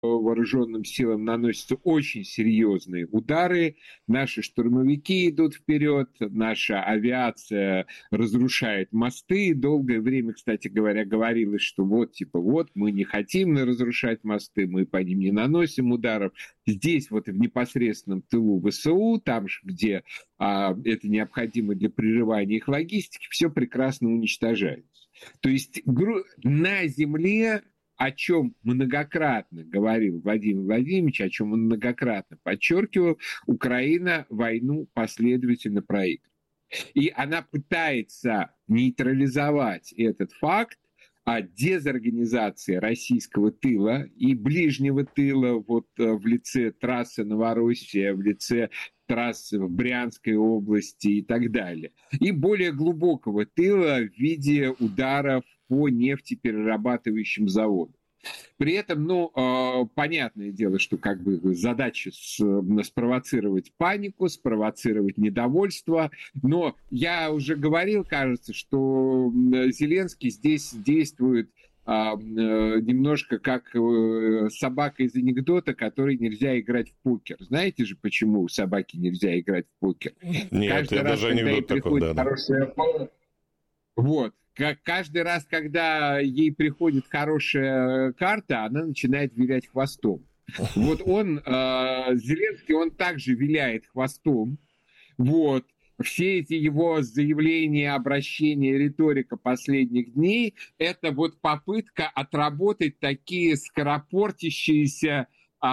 вооруженным силам наносятся очень серьезные удары, наши штурмовики идут вперед, наша авиация разрушает мосты. Долгое время, кстати говоря, говорилось, что вот, типа, вот, мы не хотим разрушать мосты, мы по ним не наносим ударов. Здесь вот в непосредственном тылу ВСУ, там же, где это необходимо для прерывания их логистики, все прекрасно уничтожается. То есть на земле, о чем многократно говорил Владимир Владимирович, о чем он многократно подчеркивал, Украина войну последовательно проигрывает. И она пытается нейтрализовать этот факт дезорганизации российского тыла и ближнего тыла вот в лице трассы Новороссия, в лице трассы в Брянской области и так далее. И более глубокого тыла в виде ударов по нефтеперерабатывающим заводам. При этом, понятное дело, что как бы задача спровоцировать панику, спровоцировать недовольство, но я уже говорил, кажется, что Зеленский здесь действует немножко как собака из анекдота, которой нельзя играть в покер. Знаете же, почему собаке нельзя играть в покер? Нет, Каждый я раз, даже когда ей анекдот такой, приходит да. хорошая вот. Каждый раз, когда ей приходит хорошая карта, она начинает вилять хвостом. Вот Зеленский, он также виляет хвостом. Вот. Все эти его заявления, обращения, риторика последних дней – это вот попытка отработать такие скоропортящиеся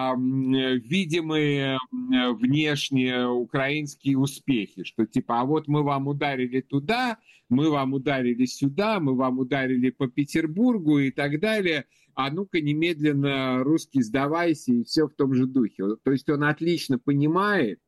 видимые внешние украинские успехи, что типа, а вот мы вам ударили туда, мы вам ударили сюда, мы вам ударили по Петербургу и так далее, а ну-ка немедленно, русский, сдавайся, и все в том же духе. То есть он отлично понимает,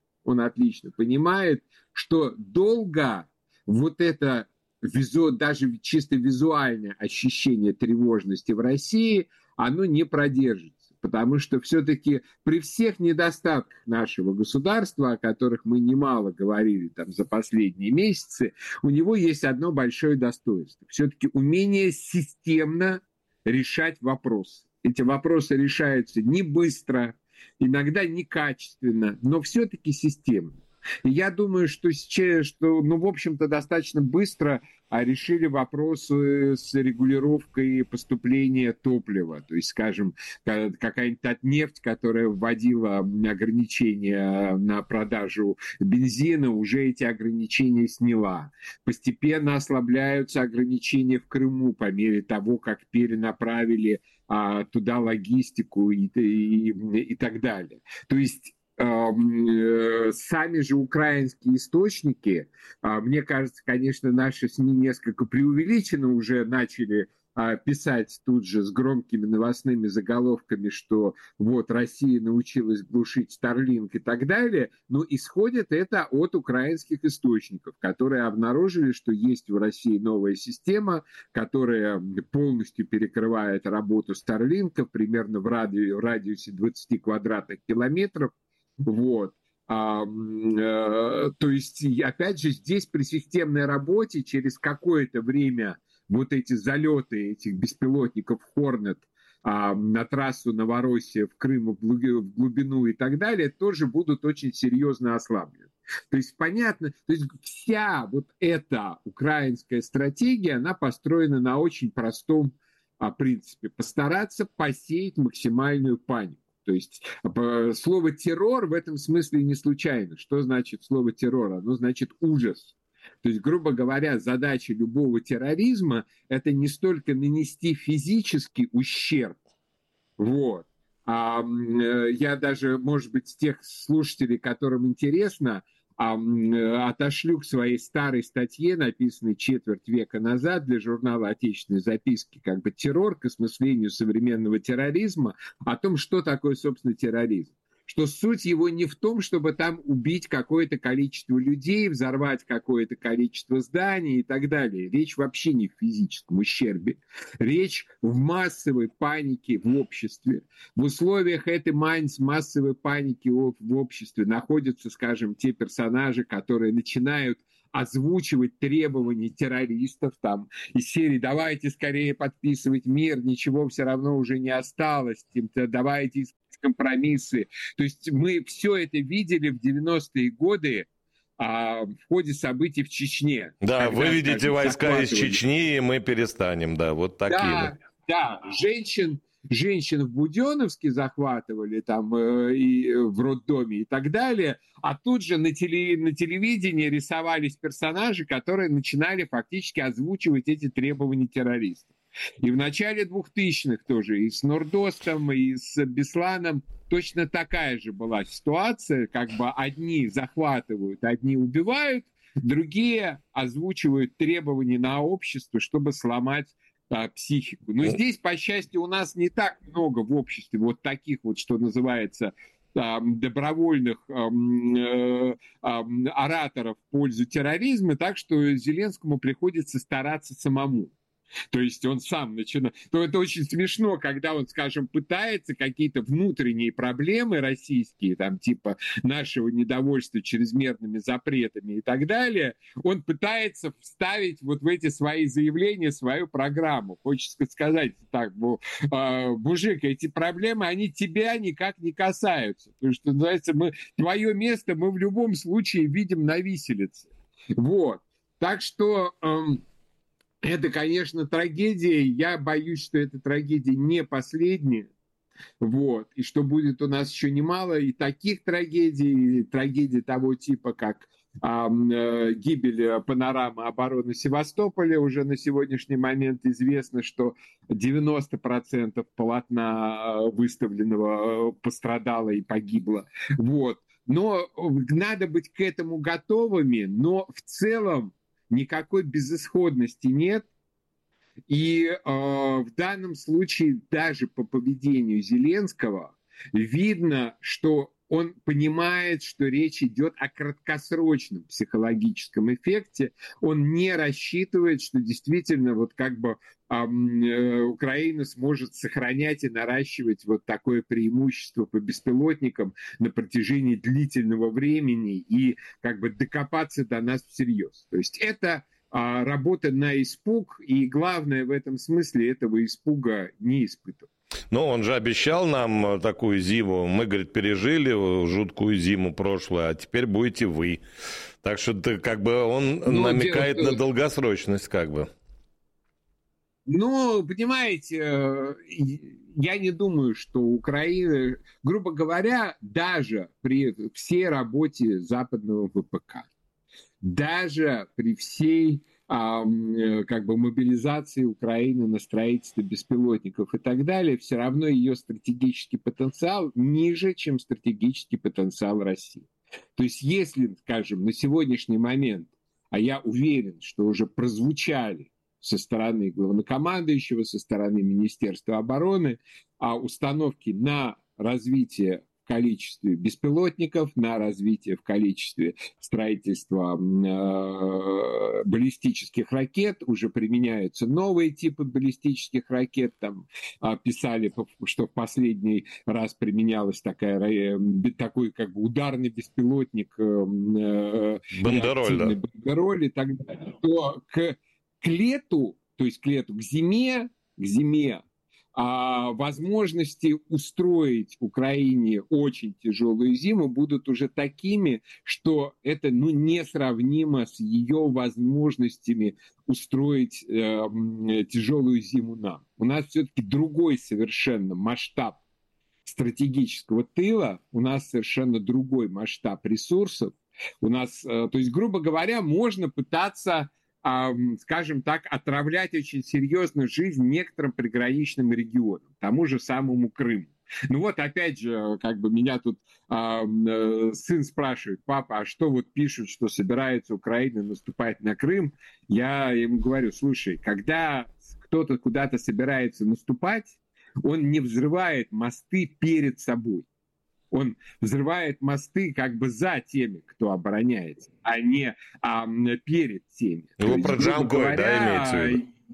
что долго вот это даже чисто визуальное ощущение тревожности в России, оно не продержится. Потому что все-таки при всех недостатках нашего государства, о которых мы немало говорили там за последние месяцы, у него есть одно большое достоинство. Все-таки умение системно решать вопросы. Эти вопросы решаются не быстро, иногда некачественно, но все-таки системно. И я думаю, что в общем-то, достаточно быстро решили вопросы с регулировкой поступления топлива. То есть, скажем, какая-нибудь нефть, которая вводила ограничения на продажу бензина, уже эти ограничения сняла. Постепенно ослабляются ограничения в Крыму по мере того, как перенаправили туда логистику и так далее. То есть сами же украинские источники, мне кажется, конечно, наши СМИ несколько преувеличенно уже начали писать тут же с громкими новостными заголовками, что вот Россия научилась глушить Starlink и так далее, но исходит это от украинских источников, которые обнаружили, что есть в России новая система, которая полностью перекрывает работу Starlink примерно в радиусе 20 квадратных километров. Вот. То есть, опять же, здесь при системной работе через какое-то время вот эти залеты этих беспилотников Hornet на трассу Новороссия в Крым, в глубину и так далее, тоже будут очень серьезно ослаблены. То есть понятно, то есть вся вот эта украинская стратегия, она построена на очень простом принципе. Постараться посеять максимальную панику. То есть слово террор в этом смысле не случайно. Что значит слово террор? Оно значит ужас. То есть, грубо говоря, задача любого терроризма – это не столько нанести физический ущерб, вот, я даже, может быть, тех слушателей, которым интересно, отошлю к своей старой статье, написанной четверть века назад для журнала «Отечественные записки», как бы террор к осмыслению современного терроризма, о том, что такое, собственно, терроризм. Что суть его не в том, чтобы там убить какое-то количество людей, взорвать какое-то количество зданий и так далее. Речь вообще не в физическом ущербе. Речь в массовой панике в обществе. В условиях этой массовой паники в обществе находятся, скажем, те персонажи, которые начинают озвучивать требования террористов там из серии «давайте скорее подписывать мир, ничего все равно уже не осталось, давайте искать компромиссы». То есть мы все это видели в 90-е годы в ходе событий в Чечне. Да, Когда, выведите скажем, войска из Чечни, и мы перестанем, да, вот такие. Да, женщин в Буденновске захватывали там и в роддоме и так далее, а тут же на телевидении рисовались персонажи, которые начинали фактически озвучивать эти требования террористов. И в начале 2000-х тоже и с Нордостом, и с Бесланом точно такая же была ситуация, как бы одни захватывают, одни убивают, другие озвучивают требования на общество, чтобы сломать психику. Но здесь, по счастью, у нас не так много в обществе вот таких вот, что называется, добровольных ораторов в пользу терроризма, так что Зеленскому приходится стараться самому. То есть он сам начинает... То это очень смешно, когда он, скажем, пытается какие-то внутренние проблемы российские, там, типа нашего недовольства чрезмерными запретами и так далее, он пытается вставить вот в эти свои заявления свою программу. Хочется сказать так, мужик, эти проблемы, они тебя никак не касаются. Потому что, называется, твое место мы в любом случае видим на виселице. Вот. Так что... Это, конечно, трагедия. Я боюсь, что эта трагедия не последняя. Вот. И что будет у нас еще немало и таких трагедий, и трагедий того типа, как гибель панорамы обороны Севастополя. Уже на сегодняшний момент известно, что 90% полотна выставленного пострадало и погибло. Вот. Но надо быть к этому готовыми, но в целом никакой безысходности нет. И в данном случае даже по поведению Зеленского видно, что он понимает, что речь идет о краткосрочном психологическом эффекте. Он не рассчитывает, что действительно вот как бы Украина сможет сохранять и наращивать вот такое преимущество по беспилотникам на протяжении длительного времени и как бы докопаться до нас всерьез. То есть это работа на испуг, и главное в этом смысле этого испуга не испытывать. Ну, он же обещал нам такую зиму. Мы, говорит, пережили жуткую зиму прошлую, а теперь будете вы. Так что как бы он намекает на долгосрочность, как бы. Ну, понимаете, я не думаю, что Украина, грубо говоря, даже при всей работе западного ВПК, даже при всей как бы мобилизации Украины на строительство беспилотников и так далее, все равно ее стратегический потенциал ниже, чем стратегический потенциал России. То есть если, скажем, на сегодняшний момент, а я уверен, что уже прозвучали со стороны главнокомандующего, со стороны Министерства обороны, установки на развитие в количестве беспилотников, на развитие в количестве строительства баллистических ракет. Уже применяются новые типы баллистических ракет. Там писали, что в последний раз применялась такой как бы ударный беспилотник Бандероль и так далее. То к лету, то есть к зиме, возможности устроить Украине очень тяжелую зиму будут уже такими, что это несравнимо с ее возможностями устроить тяжелую зиму нам. У нас все-таки другой совершенно масштаб стратегического тыла, у нас совершенно другой масштаб ресурсов. У нас, то есть, грубо говоря, можно пытаться, скажем так, отравлять очень серьезно жизнь некоторым приграничным регионам, тому же самому Крыму. Ну вот опять же, как бы меня тут сын спрашивает: папа, а что вот пишут, что собирается Украина наступать на Крым? Я ему говорю: слушай, когда кто-то куда-то собирается наступать, он не взрывает мосты перед собой. Он взрывает мосты как бы за теми, кто обороняется, а не перед теми. Его про Джанкой, да, имеется в виду?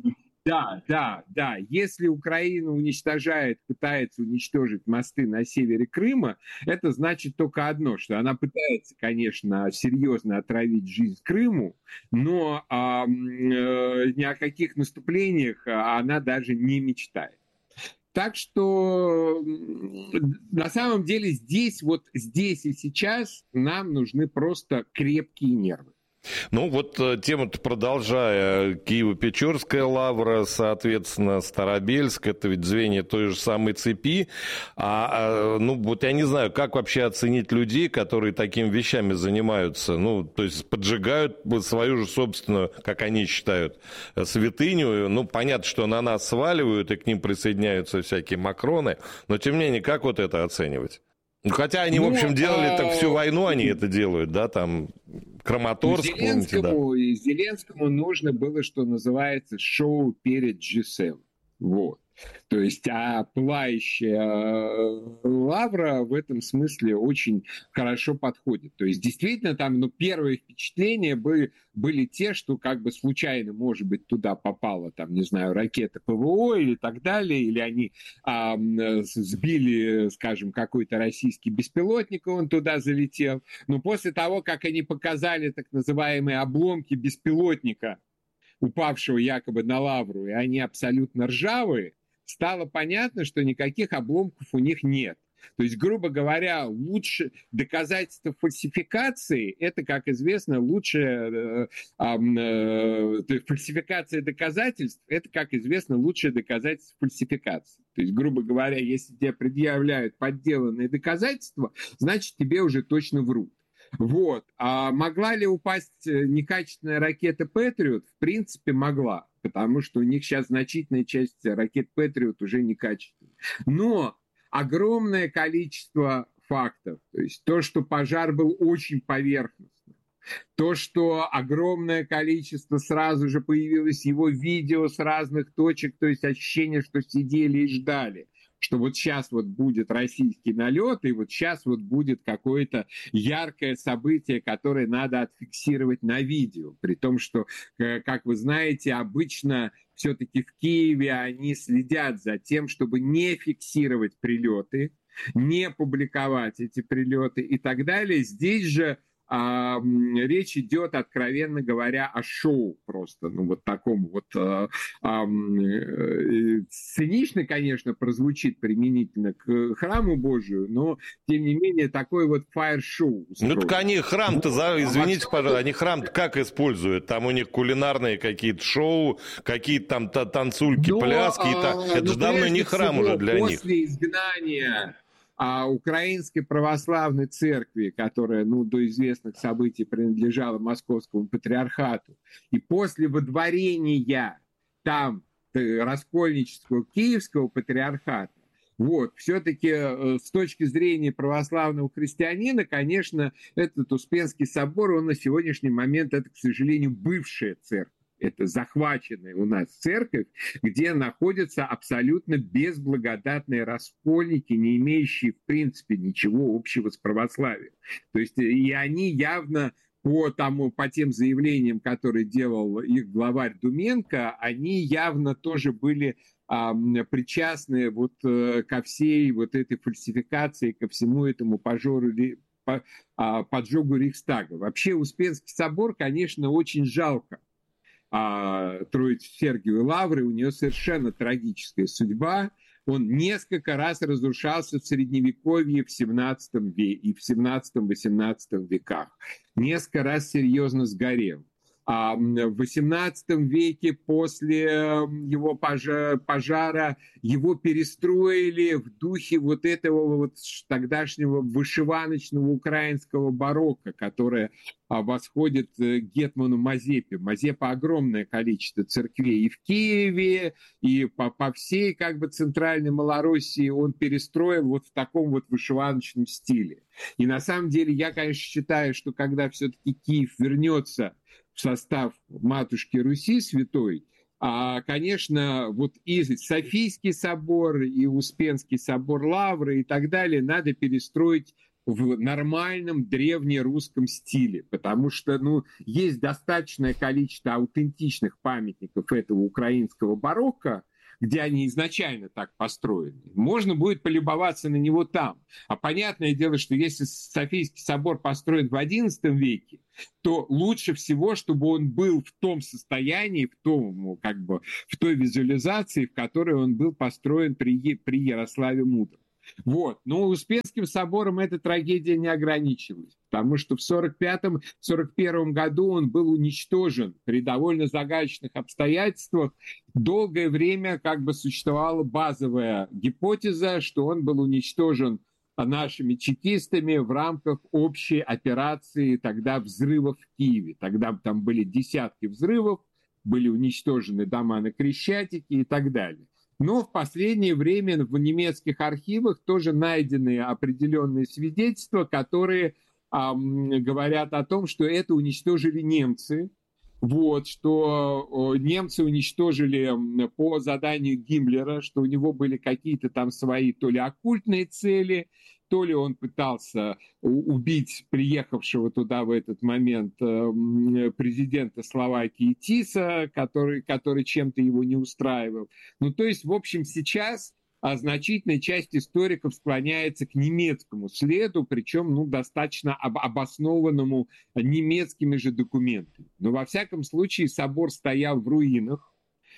Да, да, да. Если Украина пытается уничтожить мосты на севере Крыма, это значит только одно, что она пытается, конечно, серьезно отравить жизнь Крыму, но ни о каких наступлениях она даже не мечтает. Так что на самом деле здесь и сейчас нам нужны просто крепкие нервы. Ну вот тему-то продолжая, Киево-Печорская лавра, соответственно, Старобельск, это ведь звенья той же самой цепи. Ну вот я не знаю, как вообще оценить людей, которые такими вещами занимаются, ну то есть поджигают свою же собственную, как они считают, святыню. Ну понятно, что на нас сваливают и к ним присоединяются всякие Макроны, но тем не менее, как вот это оценивать? Хотя они, в общем, делали так всю войну, они это делают, да, там, Краматорск, помните, да. Зеленскому нужно было, что называется, шоу перед G7. Вот. То есть, а пылающая лавра в этом смысле очень хорошо подходит. То есть, действительно, там, первые впечатления были те, что как бы случайно, может быть, туда попала, там, не знаю, ракета ПВО или так далее, или они сбили, скажем, какой-то российский беспилотник, и он туда залетел. Но после того, как они показали так называемые обломки беспилотника, упавшего якобы на лавру, и они абсолютно ржавые, стало понятно, что никаких обломков у них нет. То есть, грубо говоря, лучше доказательство фальсификации, это, как известно, фальсификация доказательств, это, как известно, лучшее доказательство фальсификации. То есть, грубо говоря, если тебе предъявляют подделанные доказательства, значит, тебе уже точно врут. Вот. А могла ли упасть некачественная ракета «Патриот»? В принципе, могла, потому что у них сейчас значительная часть ракет «Патриот» уже некачественная. Но огромное количество фактов, то есть то, что пожар был очень поверхностным, то, что огромное количество сразу же появилось его видео с разных точек, то есть ощущение, что сидели и ждали, что вот сейчас вот будет российский налет, и вот сейчас вот будет какое-то яркое событие, которое надо отфиксировать на видео. При том, что, как вы знаете, обычно все-таки в Киеве они следят за тем, чтобы не фиксировать прилеты, не публиковать эти прилеты и так далее. Здесь же речь идет, откровенно говоря, о шоу просто, ну вот таком вот цинично, конечно, прозвучит применительно к храму Божию, но тем не менее такой вот фаер-шоу. Ну так они храм-то, извините, пожалуйста, они храм-то как используют? Там у них кулинарные какие-то шоу, какие-то там танцульки, пляски, это же давно не храм уже для них. После изгнания Украинской православной церкви, которая, до известных событий принадлежала Московскому патриархату, и после водворения там раскольнического Киевского патриархата, все-таки с точки зрения православного христианина, конечно, этот Успенский собор, он на сегодняшний момент, это, к сожалению, бывшая церковь. Это захваченная у нас церковь, где находятся абсолютно безблагодатные раскольники, не имеющие, в принципе, ничего общего с православием. То есть и они явно по тем заявлениям, которые делал их главарь Думенко, они явно тоже были причастны ко всей этой фальсификации, ко всему этому поджогу Рейхстага. Вообще Успенский собор, конечно, очень жалко. Троицы Сергиевой лавры, у нее совершенно трагическая судьба. Он несколько раз разрушался в Средневековье в 17 веке и в 17-18 веках. Несколько раз серьезно сгорел. В XVIII веке после его пожара его перестроили в духе этого тогдашнего вышиваночного украинского барокко, которое восходит к гетману Мазепе. Мазепа огромное количество церквей и в Киеве, и по всей центральной Малороссии он перестроил в таком вышиваночном стиле. И на самом деле я, конечно, считаю, что когда все-таки Киев вернется в состав матушки Руси святой, конечно, и Софийский собор, и Успенский собор Лавры и так далее надо перестроить в нормальном древнерусском стиле, потому что, есть достаточное количество аутентичных памятников этого украинского барокко, где они изначально так построены. Можно будет полюбоваться на него там. А понятное дело, что если Софийский собор построен в XI веке, то лучше всего, чтобы он был в том состоянии, в той визуализации, в которой он был построен при Ярославе Мудром. Вот. Но Успенским собором эта трагедия не ограничилась, потому что в 1940-1941 году он был уничтожен при довольно загадочных обстоятельствах. Долгое время существовала базовая гипотеза, что он был уничтожен нашими чекистами в рамках общей операции тогда взрывов в Киеве. Тогда там были десятки взрывов, были уничтожены дома на Крещатике и так далее. Но в последнее время в немецких архивах тоже найдены определенные свидетельства, которые говорят о том, что это уничтожили немцы. Что немцы уничтожили по заданию Гиммлера, что у него были какие-то там свои то ли оккультные цели, то ли он пытался убить приехавшего туда в этот момент президента Словакии Тиса, который чем-то его не устраивал. То есть, в общем, сейчас значительная часть историков склоняется к немецкому следу, причем достаточно обоснованному немецкими же документами. Но во всяком случае собор стоял в руинах.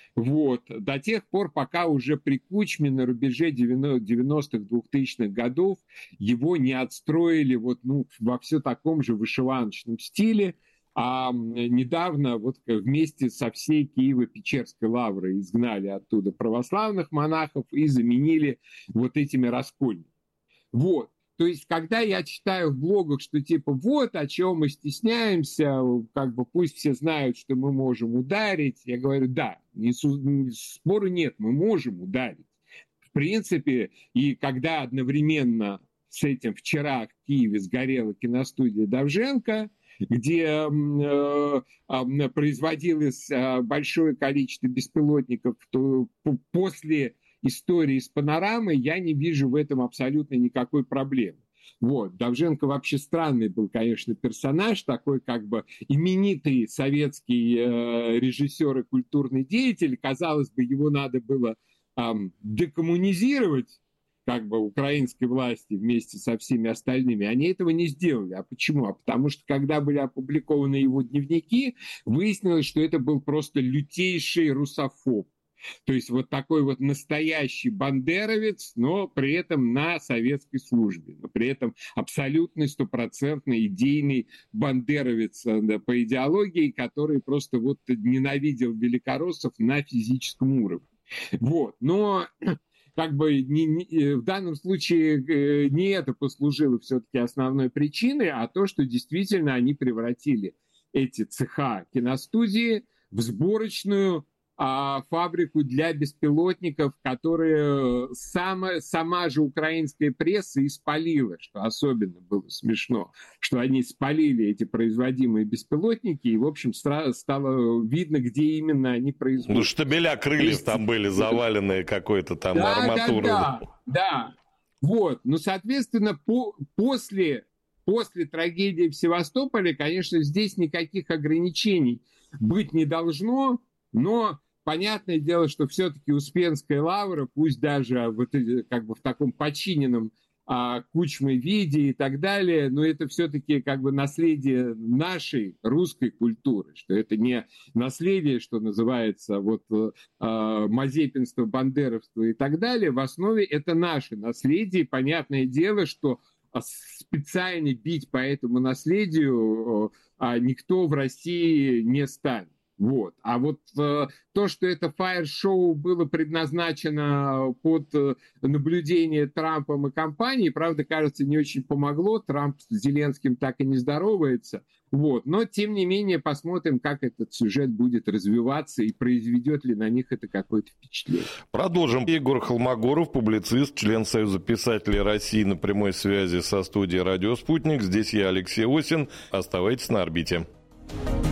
До тех пор, пока уже при Кучме на рубеже 90-х, 2000-х годов его не отстроили во все таком же вышиваночном стиле, а недавно вместе со всей Киево-Печерской лаврой изгнали оттуда православных монахов и заменили этими раскольниками. То есть, когда я читаю в блогах, что о чем мы стесняемся, пусть все знают, что мы можем ударить, я говорю, да, спору нет, мы можем ударить. В принципе, и когда одновременно с этим вчера в Киеве сгорела киностудия Довженко, где производилось большое количество беспилотников, то после истории с панорамой я не вижу в этом абсолютно никакой проблемы. Довженко вообще странный был, конечно, персонаж, такой именитый советский режиссер и культурный деятель. Казалось бы, его надо было декоммунизировать, украинской власти вместе со всеми остальными, они этого не сделали. А почему? Потому что, когда были опубликованы его дневники, выяснилось, что это был просто лютейший русофоб. То есть такой настоящий бандеровец, но при этом на советской службе, но при этом абсолютный, стопроцентный идейный бандеровец по идеологии, который просто ненавидел великороссов на физическом уровне. Но в данном случае не это послужило все-таки основной причиной, а то, что действительно они превратили эти цеха киностудии в сборочную фабрику для беспилотников, которые сама же украинская пресса испалила, что особенно было смешно, что они спалили эти производимые беспилотники, и, в общем, стало видно, где именно они производятся. Штабеля крыльев там были заваленные какой-то там арматурой. Да. Соответственно, после трагедии в Севастополе, конечно, здесь никаких ограничений быть не должно, но понятное дело, что все-таки Успенская лавра, пусть даже в таком подчиненном Кучмой виде и так далее, но это все-таки наследие нашей русской культуры, что это не наследие, что называется мазепинство, бандеровство и так далее. В основе это наше наследие. Понятное дело, что специально бить по этому наследию никто в России не станет. А то, что это фаер-шоу было предназначено под наблюдение Трампом и компанией, правда, кажется, не очень помогло. Трамп с Зеленским так и не здоровается. Но, тем не менее, посмотрим, как этот сюжет будет развиваться и произведет ли на них это какое-то впечатление. Продолжим. Егор Холмогоров, публицист, член Союза писателей России, на прямой связи со студией «Радио Спутник». Здесь я, Алексей Осин. Оставайтесь на орбите.